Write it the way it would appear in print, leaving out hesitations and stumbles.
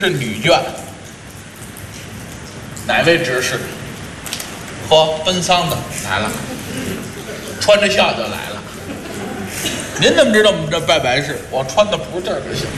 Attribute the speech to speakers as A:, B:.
A: 是女眷，哪位执事？嚯，奔丧的来了，穿着孝就来了。您怎么知道我们这拜白事？我穿的不是这个孝。